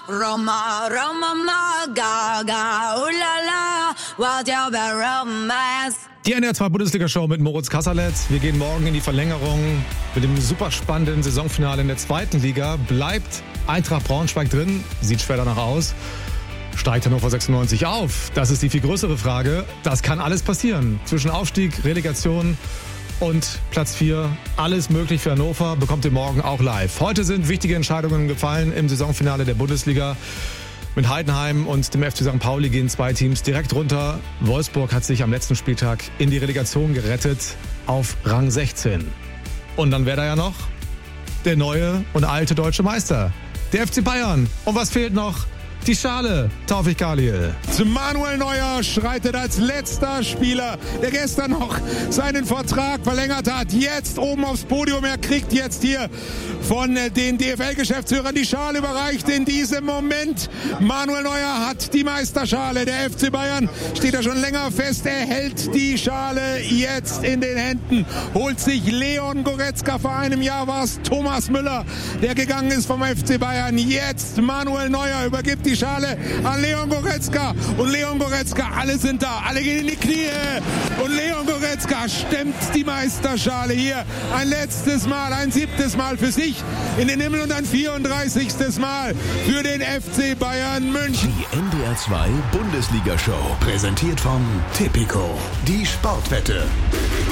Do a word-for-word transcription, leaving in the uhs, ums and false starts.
Roma, Roma, Gaga, ulala, what your romance. Die N D R zwei Bundesliga-Show mit Moritz Kasserlet. Wir gehen morgen in die Verlängerung mit dem super spannenden Saisonfinale in der zweiten Liga. Bleibt Eintracht Braunschweig drin? Sieht schwer danach aus. Steigt Hannover sechsundneunzig auf? Das ist die viel größere Frage. Das kann alles passieren. Zwischen Aufstieg, Relegation und Platz vier. Alles möglich für Hannover. Bekommt ihr morgen auch live. Heute sind wichtige Entscheidungen gefallen im Saisonfinale der Bundesliga. Mit Heidenheim und dem F C Sankt Pauli gehen zwei Teams direkt runter. Wolfsburg hat sich am letzten Spieltag in die Relegation gerettet auf Rang sechzehn. Und dann wäre da ja noch der neue und alte deutsche Meister, der F C Bayern. Und was fehlt noch? Die Schale, Taufik Khalil. Manuel Neuer schreitet als letzter Spieler, der gestern noch seinen Vertrag verlängert hat, jetzt oben aufs Podium. Er kriegt jetzt hier von den D F L-Geschäftsführern die Schale überreicht in diesem Moment. Manuel Neuer hat die Meisterschale. Der F C Bayern steht da schon länger fest. Er hält die Schale jetzt in den Händen, holt sich Leon Goretzka. Vor einem Jahr war es Thomas Müller, der gegangen ist vom F C Bayern. Jetzt Manuel Neuer übergibt die Schale an Leon Goretzka. Und Leon Goretzka, alle sind da, alle gehen in die Knie. Und Leon Goretzka stemmt die Meisterschale hier ein letztes Mal, ein siebtes Mal für sich in den Himmel und ein vierunddreißigstes Mal für den F C Bayern München. Die N D R zwei Bundesliga-Show, präsentiert von Tipico, die Sportwette.